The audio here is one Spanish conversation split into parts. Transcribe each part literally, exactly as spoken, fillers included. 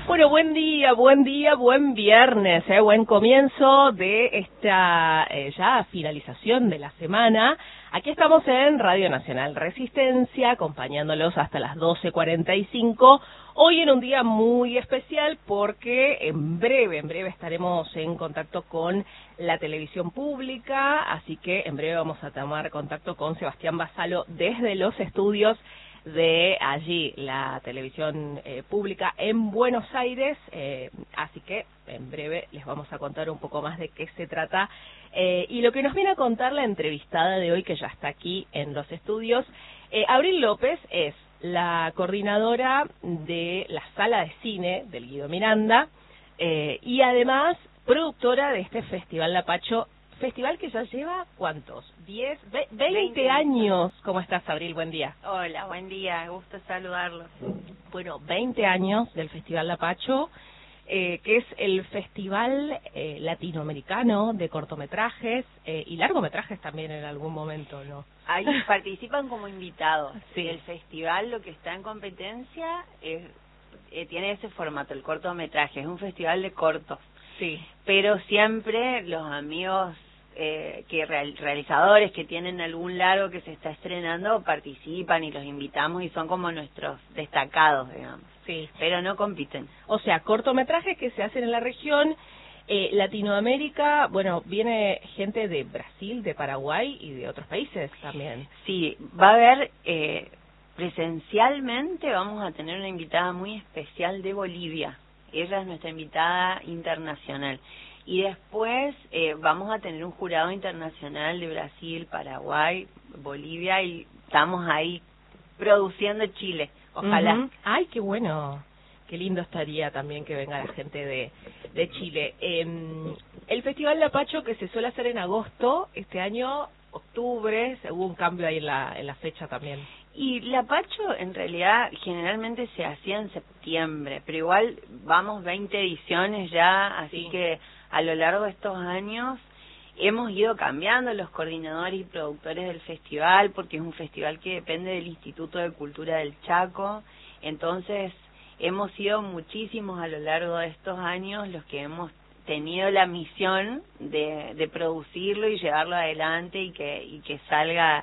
Bueno, buen día, buen día, buen viernes, eh, buen comienzo de esta eh, ya finalización de la semana. Aquí estamos en Radio Nacional Resistencia, acompañándolos hasta las doce cuarenta y cinco. Hoy en un día muy especial porque en breve, en breve estaremos en contacto con la televisión pública, así que en breve vamos a tomar contacto con Sebastián Basalo desde los estudios de allí, la televisión eh, pública en Buenos Aires, eh, así que en breve les vamos a contar un poco más de qué se trata eh, y lo que nos viene a contar la entrevistada de hoy, que ya está aquí en los estudios. eh, Abril López es la coordinadora de la sala de cine del Guido Miranda eh, y además productora de este Festival Lapacho, festival que ya lleva, ¿cuántos? ¿diez? veinte años. ¿Cómo estás, Abril? Buen día. Hola, buen día, gusto saludarlos. Bueno, veinte años del Festival Lapacho, eh, que es el festival eh, latinoamericano de cortometrajes eh, y largometrajes también en algún momento, ¿no? Ahí participan como invitados. Sí. El festival, lo que está en competencia, es, eh, tiene ese formato, el cortometraje, es un festival de cortos. Sí. Pero siempre los amigos eh, que real, realizadores que tienen algún largo que se está estrenando participan y los invitamos y son como nuestros destacados, digamos. Sí. Pero no compiten. O sea, cortometrajes que se hacen en la región. eh, Latinoamérica, bueno, viene gente de Brasil, de Paraguay y de otros países también. Sí, va a haber, eh, presencialmente vamos a tener una invitada muy especial de Bolivia. Ella es nuestra invitada internacional. Y después eh, vamos a tener un jurado internacional de Brasil, Paraguay, Bolivia, y estamos ahí produciendo Chile. Ojalá. Uh-huh. Ay, qué bueno. Qué lindo estaría también que venga la gente de, de Chile. Eh, el Festival Lapacho, que se suele hacer en agosto, este año, octubre, hubo un cambio ahí en la, en la fecha también. Y Lapacho en realidad generalmente se hacía en septiembre, pero igual vamos veinte ediciones ya, así sí. que a lo largo de estos años hemos ido cambiando los coordinadores y productores del festival, porque es un festival que depende del Instituto de Cultura del Chaco, entonces hemos sido muchísimos a lo largo de estos años los que hemos tenido la misión de, de producirlo y llevarlo adelante y que, y que salga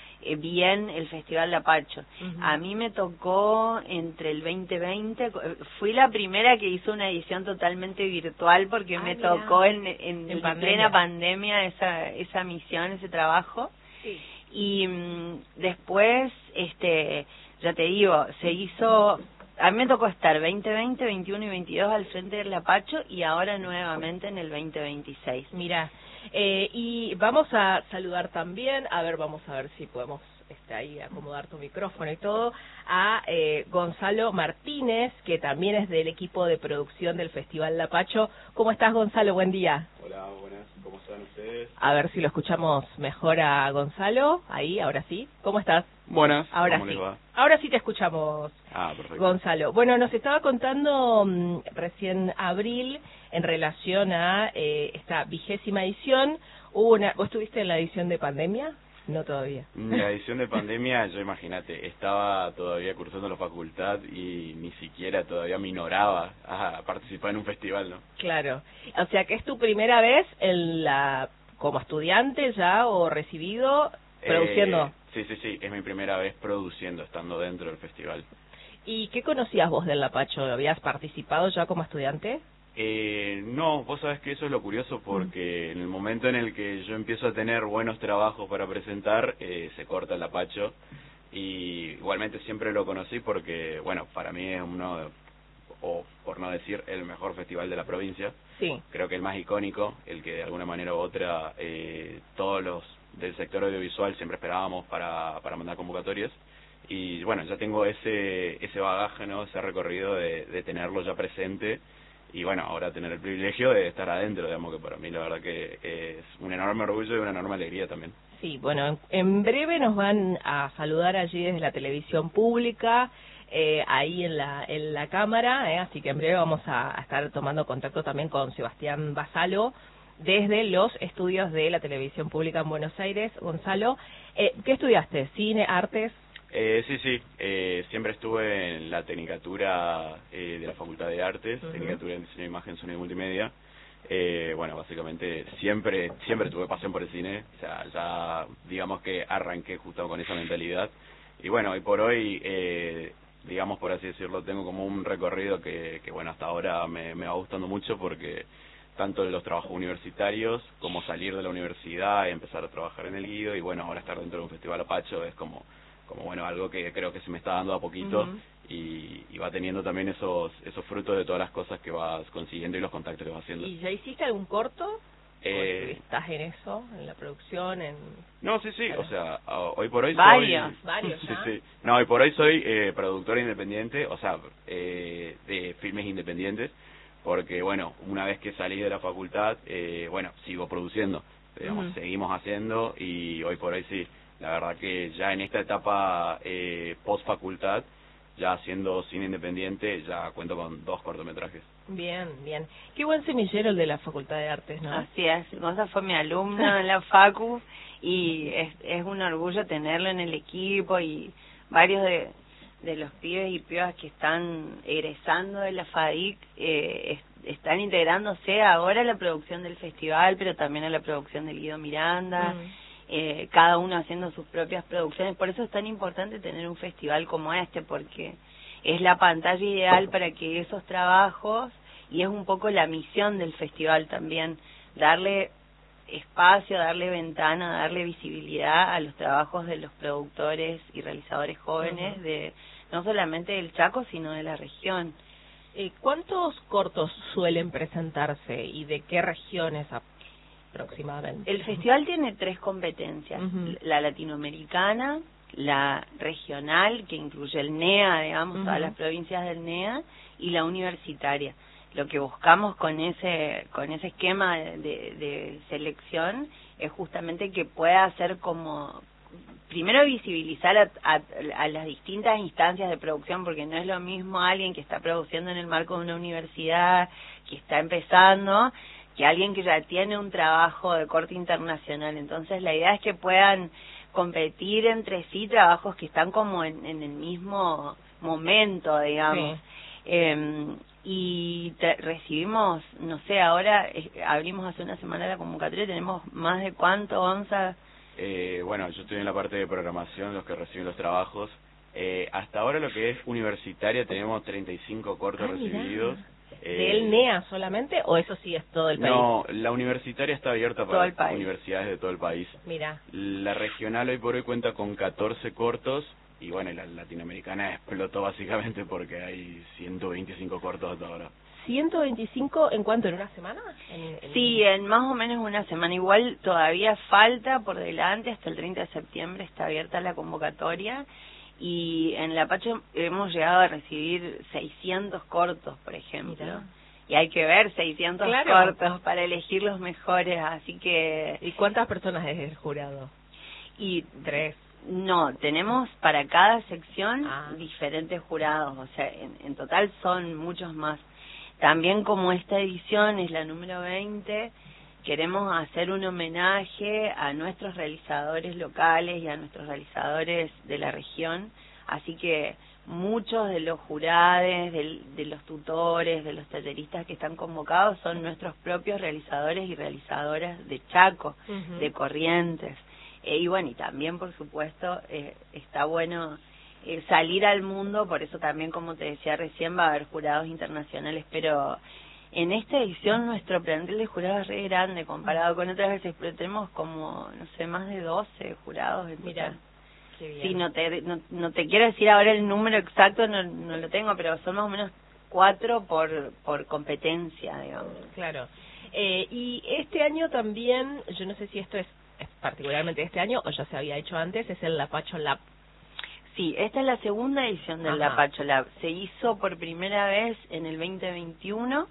bien el Festival Lapacho. Uh-huh. A mí me tocó entre el veinte veinte, fui la primera que hizo una edición totalmente virtual porque ah, me mirá. tocó en, en, en plena pandemia, pandemia esa, esa misión, ese trabajo. Sí. Y mmm, después, este, ya te digo, se hizo, a mí me tocó estar veinte veinte, veintiuno y veintidós al frente del Lapacho y ahora nuevamente en el veinte veintiséis. Mira, eh, y vamos a saludar también, a ver, vamos a ver si podemos este, ahí acomodar tu micrófono y todo, a eh, Gonzalo Martínez, que también es del equipo de producción del Festival Lapacho. ¿Cómo estás, Gonzalo? Buen día. Hola, buenas, ¿cómo están ustedes? A ver si lo escuchamos mejor a Gonzalo, ahí, ahora sí. ¿Cómo estás? Buenas, ahora ¿cómo sí. les va? Ahora sí te escuchamos. Ah, perfecto. Gonzalo. Bueno, nos estaba contando mmm, recién Abril en relación a eh, esta vigésima edición. Hubo una, ¿vos estuviste en la edición de pandemia? No todavía. La edición de pandemia, yo imagínate, estaba todavía cursando la facultad y ni siquiera todavía me ignoraba a participar en un festival, ¿no? Claro. O sea que es tu primera vez en la como estudiante ya o recibido produciendo. Eh, sí, sí, sí, es mi primera vez produciendo, estando dentro del festival. ¿Y qué conocías vos del Lapacho? ¿Habías participado ya como estudiante? Eh, no, vos sabés que eso es lo curioso porque en el momento en el que yo empiezo a tener buenos trabajos para presentar, eh, se corta el Lapacho y igualmente siempre lo conocí porque, bueno, para mí es uno, o por no decir el mejor festival de la provincia. Sí. Creo que el más icónico, el que de alguna manera u otra eh, todos los del sector audiovisual siempre esperábamos para, para mandar convocatorias. Y bueno, ya tengo ese ese bagaje, ¿no? Ese recorrido de, de tenerlo ya presente. Y bueno, ahora tener el privilegio de estar adentro, digamos que para mí la verdad que es un enorme orgullo y una enorme alegría también. Sí, bueno, en, en breve nos van a saludar allí desde la televisión pública, eh, ahí en la en la cámara, eh, así que en breve vamos a, a estar tomando contacto también con Sebastián Basalo desde los estudios de la televisión pública en Buenos Aires. Gonzalo, eh, ¿qué estudiaste? ¿Cine, artes? Eh, sí, sí, eh, siempre estuve en la Tecnicatura eh, de la Facultad de Artes, uh-huh. Tecnicatura en Diseño de Imagen, Sonido y Multimedia. Eh, bueno, básicamente siempre siempre tuve pasión por el cine, o sea, ya digamos que arranqué justo con esa mentalidad. Y bueno, hoy por hoy, eh, digamos por así decirlo, tengo como un recorrido que, que bueno, hasta ahora me, me va gustando mucho porque tanto los trabajos universitarios como salir de la universidad, empezar a trabajar en el Guido y bueno, ahora estar dentro de un festival Apacho es como como bueno, algo que creo que se me está dando a poquito uh-huh. y, y va teniendo también esos esos frutos de todas las cosas que vas consiguiendo y los contactos que vas haciendo. ¿Y ya hiciste algún corto? Eh, ¿Estás en eso, en la producción? en No, sí, sí, o sea, hoy por hoy varios, soy... Varios, sí, sí. No, hoy por hoy soy eh, productor independiente, o sea, eh, de filmes independientes, porque bueno, una vez que salí de la facultad, eh, bueno, sigo produciendo, digamos, uh-huh. seguimos haciendo y hoy por hoy sí. La verdad que ya en esta etapa eh, post-facultad, ya haciendo cine independiente, ya cuento con dos cortometrajes. Bien, bien. Qué buen semillero el de la Facultad de Artes, ¿no? Así es. Gonza fue mi alumno en la Facu y es, es un orgullo tenerlo en el equipo y varios de, de los pibes y pibas que están egresando de la FADIC eh, es, están integrándose ahora a la producción del festival, pero también a la producción del Guido Miranda. Mm. Eh, cada uno haciendo sus propias producciones. Por eso es tan importante tener un festival como este, porque es la pantalla ideal para que esos trabajos, y es un poco la misión del festival también, darle espacio, darle ventana, darle visibilidad a los trabajos de los productores y realizadores jóvenes, uh-huh. de no solamente del Chaco, sino de la región. Eh, ¿Cuántos cortos suelen presentarse y de qué regiones aproximadamente? El festival tiene tres competencias, uh-huh. la latinoamericana, la regional, que incluye el N E A, digamos, uh-huh. todas las provincias del N E A, y la universitaria. Lo que buscamos con ese con ese esquema de, de, de selección es justamente que pueda ser como, primero visibilizar a, a, a las distintas instancias de producción, porque no es lo mismo alguien que está produciendo en el marco de una universidad, que está empezando, que alguien que ya tiene un trabajo de corte internacional. Entonces la idea es que puedan competir entre sí trabajos que están como en, en el mismo momento, digamos. Sí. Eh, y te, recibimos, no sé, ahora eh, abrimos hace una semana la convocatoria, tenemos más de cuánto, Gonza. Eh, bueno, yo estoy en la parte de programación, los que reciben los trabajos. Eh, hasta ahora lo que es universitaria tenemos treinta y cinco cortos ah, recibidos. ¿Del N E A solamente o eso sí es todo el país? No, la universitaria está abierta para universidades de todo el país. Mira. La regional hoy por hoy cuenta con catorce cortos y bueno, la latinoamericana explotó básicamente porque hay ciento veinticinco cortos hasta ahora. ¿ciento veinticinco en cuánto? ¿En una semana? ¿En, en... Sí, en más o menos una semana. Igual todavía falta por delante, hasta el treinta de septiembre está abierta la convocatoria. Y en la Apacho hemos llegado a recibir seiscientos cortos, por ejemplo. Mira. Y hay que ver seiscientos claro. cortos para elegir los mejores, así que... ¿Y cuántas personas es el jurado? Y tres. No, tenemos para cada sección ah. diferentes jurados, o sea, en, en total son muchos más. También como esta edición es la número veinte... queremos hacer un homenaje a nuestros realizadores locales y a nuestros realizadores de la región, así que muchos de los jurados, de, de los tutores, de los talleristas que están convocados son nuestros propios realizadores y realizadoras de Chaco, uh-huh. de Corrientes. Eh, y bueno, y también por supuesto eh, está bueno eh, salir al mundo, por eso también, como te decía recién, va a haber jurados internacionales, pero... En esta edición nuestro plantel de jurados es re grande comparado con otras veces, pero tenemos como, no sé, más de doce jurados en Mira, total. qué bien. Sí, no te, no, no te quiero decir ahora el número exacto, no, no lo tengo, pero son más o menos cuatro por, por competencia, digamos. Claro. Eh, y este año también, yo no sé si esto es, es particularmente este año o ya se había hecho antes, es el Apacho Lab. Sí, esta es la segunda edición del Apacho Lab. Se hizo por primera vez en el veinte veintiuno.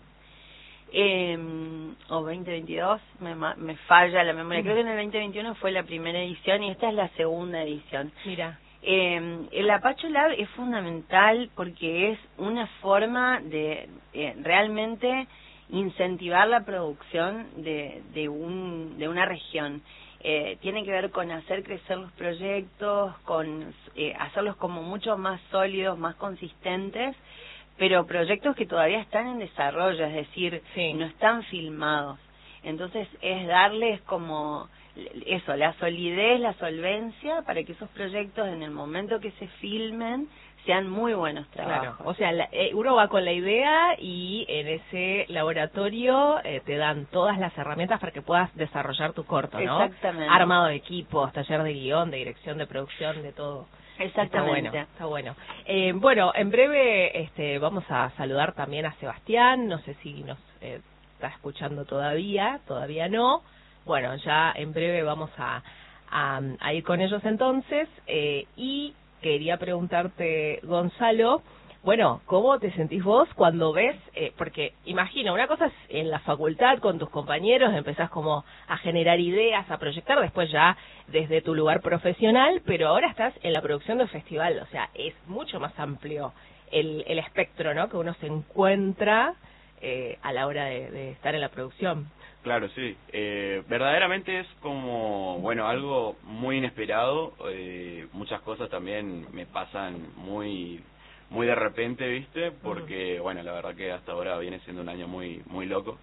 Eh, o veinte veintidós, me, me falla la memoria, creo que en el veinte veintiuno fue la primera edición y esta es la segunda edición. Mira, eh, el Apacho Lab es fundamental porque es una forma de eh, realmente incentivar la producción de, de, un, de una región. eh, tiene que ver con hacer crecer los proyectos, con eh, hacerlos como mucho más sólidos, más consistentes, pero proyectos que todavía están en desarrollo, es decir, sí. no están filmados. Entonces es darles como eso, la solidez, la solvencia, para que esos proyectos en el momento que se filmen sean muy buenos trabajos. Claro, o sea, la, eh, uno va con la idea y en ese laboratorio eh, te dan todas las herramientas para que puedas desarrollar tu corto, ¿no? Exactamente. Armado de equipos, taller de guión, de dirección, de producción, de todo. Exactamente. Está bueno, está bueno. Eh, bueno, en breve este, vamos a saludar también a Sebastián, no sé si nos eh, está escuchando todavía, todavía no. Bueno, ya en breve vamos a, a, a ir con ellos entonces, eh, y quería preguntarte, Gonzalo, bueno, ¿cómo te sentís vos cuando ves? Eh, porque imagino, una cosa es en la facultad con tus compañeros, empezás como a generar ideas, a proyectar, después ya desde tu lugar profesional, pero ahora estás en la producción del festival, o sea, es mucho más amplio el, el espectro, ¿no?, que uno se encuentra eh, a la hora de, de estar en la producción. Claro, sí. Eh, verdaderamente es como, bueno, algo muy inesperado. Eh, muchas cosas también me pasan muy muy de repente, ¿viste? Porque, bueno, la verdad que hasta ahora viene siendo un año muy muy loco.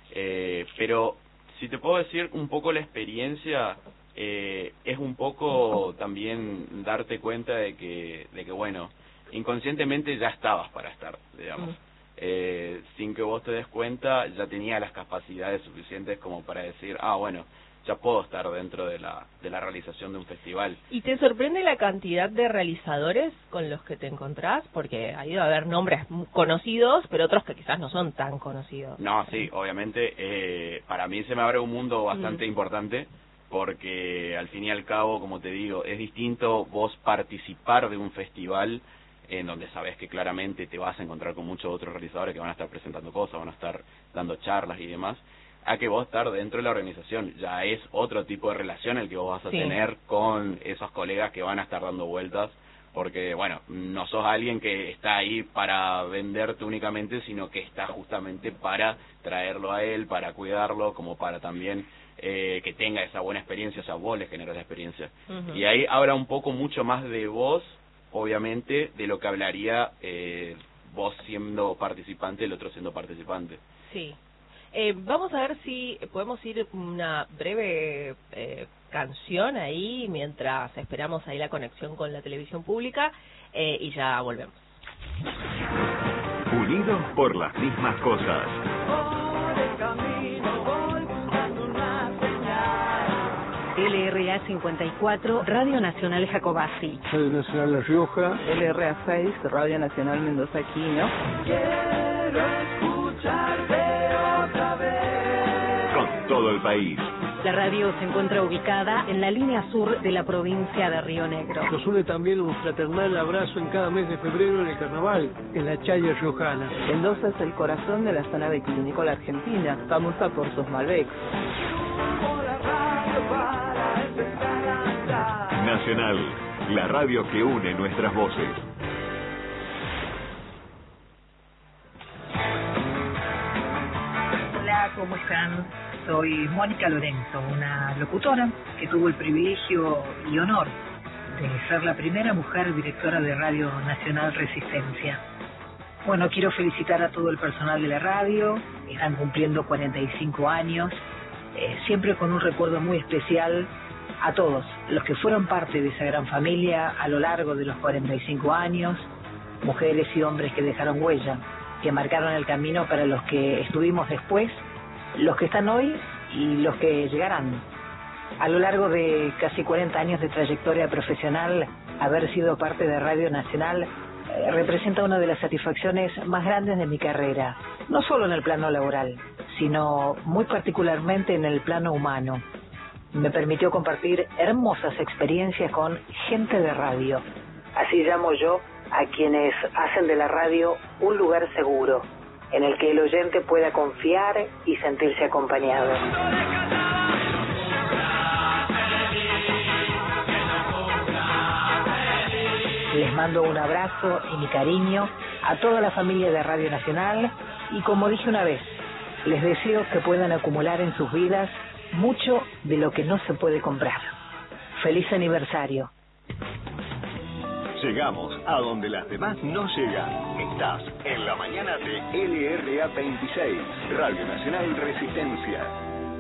Eh, pero, si te puedo decir un poco la experiencia, eh, es un poco también darte cuenta de que, de que, bueno, inconscientemente ya estabas para estar, digamos. Mm. Eh, sin que vos te des cuenta, ya tenía las capacidades suficientes como para decir, ah, bueno, ya puedo estar dentro de la de la realización de un festival. ¿Y te sorprende la cantidad de realizadores con los que te encontrás? Porque ha ido a haber nombres conocidos, pero otros que quizás no son tan conocidos. No, sí, obviamente, eh, para mí se me abre un mundo bastante mm. importante, porque al fin y al cabo, como te digo, es distinto vos participar de un festival en donde sabes que claramente te vas a encontrar con muchos otros realizadores que van a estar presentando cosas, van a estar dando charlas y demás, a que vos estar dentro de la organización. Ya es otro tipo de relación el que vos vas a sí. tener con esos colegas que van a estar dando vueltas, porque, bueno, no sos alguien que está ahí para venderte únicamente, sino que está justamente para traerlo a él, para cuidarlo, como para también eh, que tenga esa buena experiencia, o sea, vos le generas la experiencia. Uh-huh. Y ahí habla un poco mucho más de vos, obviamente, de lo que hablaría eh, vos siendo participante, el otro siendo participante. Sí. Eh, vamos a ver si podemos ir una breve eh, canción ahí, mientras esperamos ahí la conexión con la televisión pública, eh, y ya volvemos. Unidos por las mismas cosas. L R A cincuenta y cuatro, Radio Nacional Jacobasi. Radio Nacional La Rioja. L R A seis, Radio Nacional Mendoza Aquino. Quiero escucharte otra vez. Con todo el país. La radio se encuentra ubicada en la línea sur de la provincia de Río Negro. Nos une también un fraternal abrazo en cada mes de febrero en el carnaval, en la Chaya Riojana. Mendoza es el corazón de la zona vitivinícola argentina, famosa por sus Malbecs. Nacional, la radio que une nuestras voces. Hola, ¿cómo están? Soy Mónica Lorenzo, una locutora que tuvo el privilegio y honor de ser la primera mujer directora de Radio Nacional Resistencia. Bueno, quiero felicitar a todo el personal de la radio, están cumpliendo cuarenta y cinco años, eh, siempre con un recuerdo muy especial a todos los que fueron parte de esa gran familia a lo largo de los cuarenta y cinco años, mujeres y hombres que dejaron huella, que marcaron el camino para los que estuvimos después, los que están hoy y los que llegarán. A lo largo de casi cuarenta años de trayectoria profesional, haber sido parte de Radio Nacional eh, representa una de las satisfacciones más grandes de mi carrera, no solo en el plano laboral, sino muy particularmente en el plano humano. Me permitió compartir hermosas experiencias con gente de radio. Así llamo yo a quienes hacen de la radio un lugar seguro, en el que el oyente pueda confiar y sentirse acompañado. Les mando un abrazo y mi cariño a toda la familia de Radio Nacional y, como dije una vez, les deseo que puedan acumular en sus vidas mucho de lo que no se puede comprar. Feliz aniversario. Llegamos a donde las demás no llegan. Estás en la mañana de L R A veintiséis, Radio Nacional Resistencia.